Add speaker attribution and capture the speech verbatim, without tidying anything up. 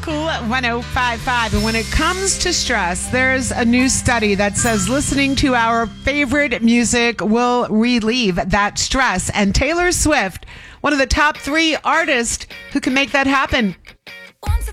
Speaker 1: Cool one oh five five. And when it comes to stress, there's a new study that says listening to our favorite music will relieve that stress. And Taylor Swift, one of the top three artists who can make that happen.